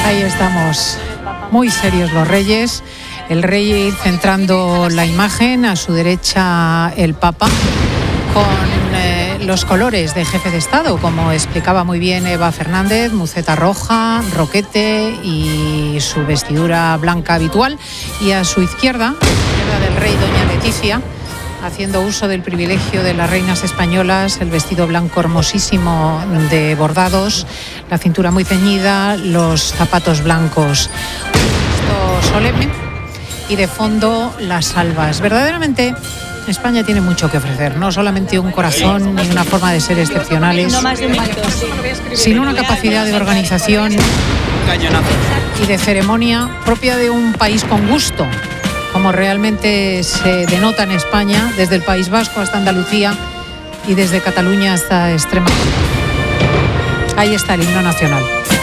Ahí estamos, muy serios los reyes. El rey centrando la imagen, a su derecha el Papa, con los colores de jefe de Estado, como explicaba muy bien Eva Fernández, muceta roja, roquete y su vestidura blanca habitual. Y a su izquierda del rey, doña Leticia, haciendo uso del privilegio de las reinas españolas, el vestido blanco hermosísimo de bordados, la cintura muy ceñida, los zapatos blancos. Esto solemne y de fondo las albas. Verdaderamente España tiene mucho que ofrecer, no solamente un corazón ni una forma de ser excepcionales, sino una capacidad de organización y de ceremonia propia de un país con gusto, como realmente se denota en España, desde el País Vasco hasta Andalucía y desde Cataluña hasta Extremadura. Ahí está el himno nacional.